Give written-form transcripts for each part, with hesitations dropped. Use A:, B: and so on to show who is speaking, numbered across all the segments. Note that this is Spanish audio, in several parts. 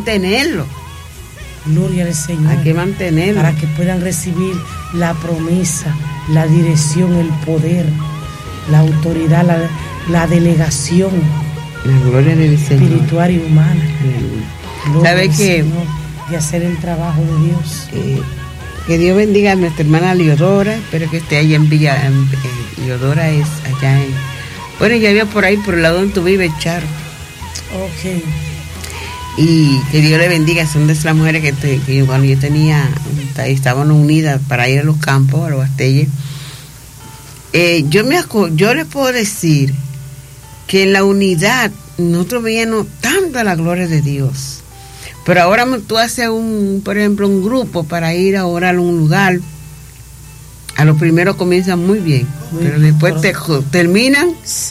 A: mantenerlo.
B: Gloria al Señor.
A: Hay que mantenerlo.
B: Para que puedan recibir la promesa, la dirección, el poder, la autoridad, la delegación.
A: La gloria del Señor.
B: Espiritual y humana.
A: ¿Sabe qué?
B: De hacer el trabajo de Dios.
A: Que Dios bendiga a nuestra hermana Leodora. Espero que esté allá en Villa. Leodora es allá en. Bueno, ya había por ahí, por el lado donde tú vives, Charo.
B: Ok.
A: Y que Dios le bendiga. Son de esas mujeres que cuando yo tenía, estaban unidas para ir a los campos, a los Bastelles. Yo les puedo decir que en la unidad nosotros veíamos tanta la gloria de Dios. Pero ahora tú haces por ejemplo, un grupo para ir a orar a un lugar. A lo primero comienzan muy bien, pero después terminan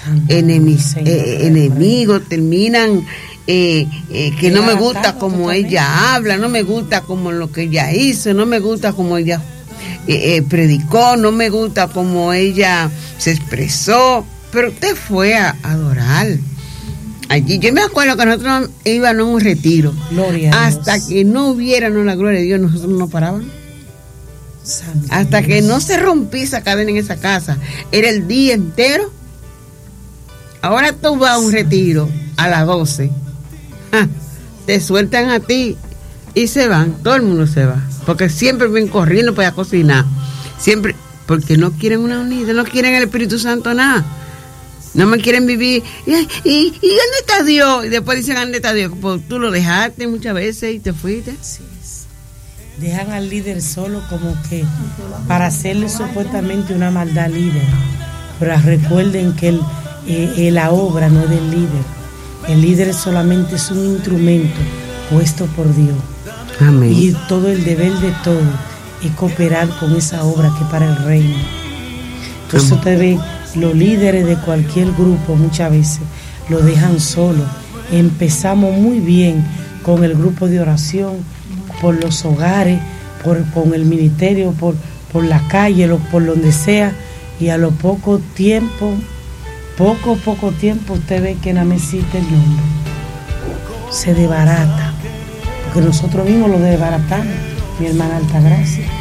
A: enemigos, terminan que no me gusta como ella habla, no me gusta como lo que ella hizo, no me gusta como ella predicó, no me gusta como ella se expresó, pero usted fue a adorar. Allí, yo me acuerdo que nosotros íbamos a un retiro. Hasta que no hubiéramos la gloria de Dios, nosotros no parábamos. Hasta que no se rompía esa cadena en esa casa. Era el día entero. Ahora tú vas a un retiro a las 12. Te sueltan a ti y se van. Todo el mundo se va. Porque siempre ven corriendo para cocinar. Siempre, porque no quieren una unidad, no quieren el Espíritu Santo nada. No me quieren vivir. ¿Y dónde está Dios? Y después dicen, ¿dónde está Dios? Pues tú lo dejaste muchas veces y te fuiste.
B: Así es. Dejan al líder solo como que para hacerle supuestamente una maldad al líder. Pero recuerden que la obra no es del líder. El líder solamente es un instrumento puesto por Dios.
A: Amén.
B: Y todo el deber de todo es cooperar con esa obra que para el reino. Entonces usted ve, los líderes de cualquier grupo muchas veces lo dejan solo. Empezamos muy bien con el grupo de oración, por los hogares, con el ministerio, por la calle, por donde sea, y a lo poco tiempo usted ve que nada más existe el nombre. Se desbarata, porque nosotros mismos lo desbaratamos, mi hermana Altagracia.